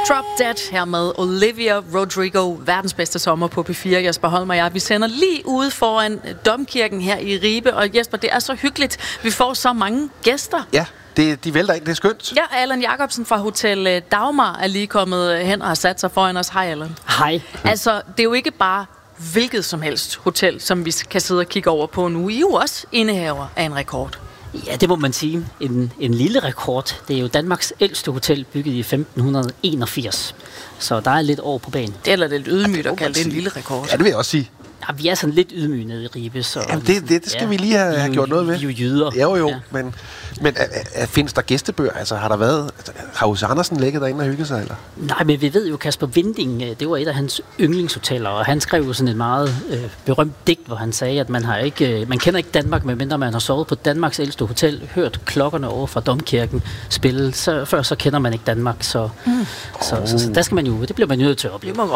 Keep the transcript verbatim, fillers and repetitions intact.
Drop Dead her med Olivia Rodrigo. Verdens bedste sommer på P fire. Jesper Holm og jeg, vi sender lige ude foran Domkirken her i Ribe. Og Jesper, det er så hyggeligt. Vi får så mange gæster. Ja, det, de vælter ind. Det er skønt. Ja, Allan Jacobsen fra Hotel Dagmar er lige kommet hen og har sat sig foran os. Hej, Allan. Hej. Altså, det er jo ikke bare hvilket som helst hotel, som vi kan sidde og kigge over på nu. I er jo også indehaver af en rekord. Ja, det må man sige. En, en lille rekord. Det er jo Danmarks ældste hotel, bygget i femten enogfirs. Så der er lidt år på banen. Det er lidt ydmygt at kalde det en lille rekord. Ja, det vil jeg også sige. Ja, vi er sådan lidt ydmyge nede i Ribe. Så Jamen, det, det, det skal ja, vi lige have, have gjort noget ved. Vi er jo jyder. Jo, jo. Ja. Men, men er, er, findes der gæstebøger? Altså, har der været... Har H C Andersen ligget derinde og hygget sig, eller? Nej, men vi ved jo, Kasper Winding, det var et af hans yndlingshoteller, og han skrev jo sådan et meget øh, berømt digt, hvor han sagde, at man har ikke, øh, man kender ikke Danmark, medmindre man har sovet på Danmarks ældste hotel, hørt klokkerne over fra Domkirken spille, så, før så kender man ikke Danmark, så, mm. så, så, så, så der skal man jo, det bliver man nødt til at opleve. Det må